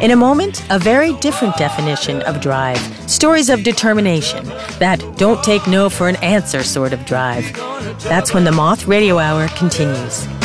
In a moment, a very different definition of drive. Stories of determination. That don't take no for an answer sort of drive. That's when the Moth Radio Hour continues.